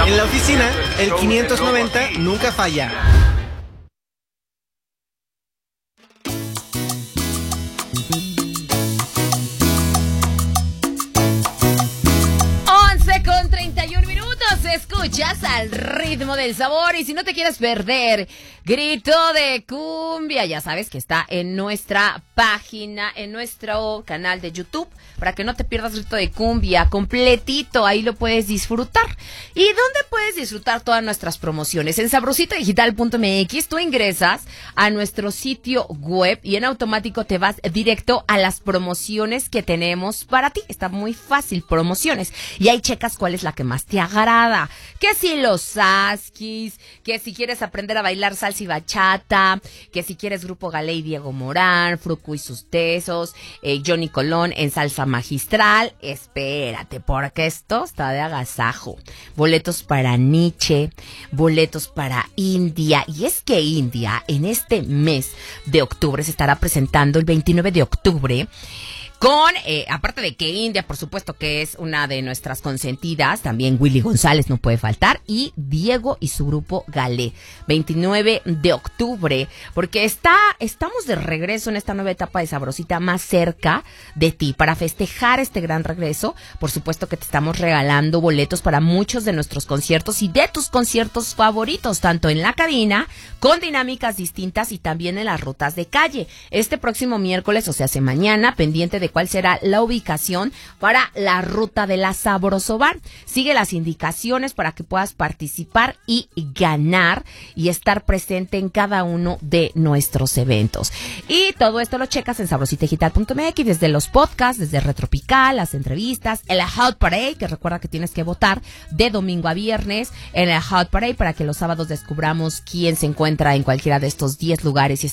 En la oficina, el 590 nunca falla. Con 31 minutos, escuchas al ritmo del sabor. Y si no te quieres perder Grito de Cumbia, ya sabes que está en nuestra página, en nuestro canal de YouTube, para que no te pierdas Grito de Cumbia completito, ahí lo puedes disfrutar. ¿Y dónde puedes disfrutar todas nuestras promociones? En sabrositodigital.mx, tú ingresas a nuestro sitio web y en automático te vas directo a las promociones que tenemos para ti. Está muy fácil, promociones. Y ahí checas cuál es la que más te agrada. Que si los Askis, que si quieres aprender a bailar salsa y bachata, que si quieres Grupo Galé y Diego Morán, Frucu y sus tesos, Johnny Colón en salsa magistral. Espérate, porque esto está de agasajo. Boletos para Nietzsche, boletos para India. Y es que India en este mes de octubre se estará presentando el 29 de octubre. Con, aparte de que India, por supuesto que es una de nuestras consentidas, también Willy González no puede faltar, y Diego y su grupo Galé, 29 de octubre, porque estamos de regreso en esta nueva etapa de Sabrosita, más cerca de ti. Para festejar este gran regreso, por supuesto que te estamos regalando boletos para muchos de nuestros conciertos y de tus conciertos favoritos, tanto en la cabina, con dinámicas distintas y también en las rutas de calle. Este próximo miércoles, o sea, mañana, pendiente de cuál será la ubicación para la ruta de la Sabrosobar. Sigue las indicaciones para que puedas participar y ganar y estar presente en cada uno de nuestros eventos. Y todo esto lo checas en sabrositadigital.mx, desde los podcasts, desde Retropical, las entrevistas, el Hot Parade, que recuerda que tienes que votar de domingo a viernes en el Hot Parade para que los sábados descubramos quién se encuentra en cualquiera de estos 10 lugares y